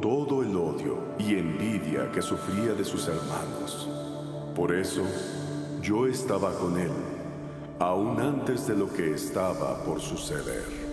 todo el odio y envidia que sufría de sus hermanos. Por eso, yo estaba con él, aún antes de lo que estaba por suceder.